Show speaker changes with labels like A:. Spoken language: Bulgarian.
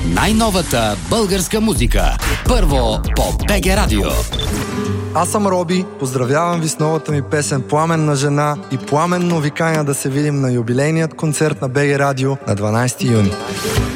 A: най-новата българска музика. Първо по БГ Радио.
B: Аз съм Роби, поздравявам ви с новата ми песен "Пламенна жена" и пламенно ви каня да се видим на юбилейният концерт на БГ Радио на 12 юни.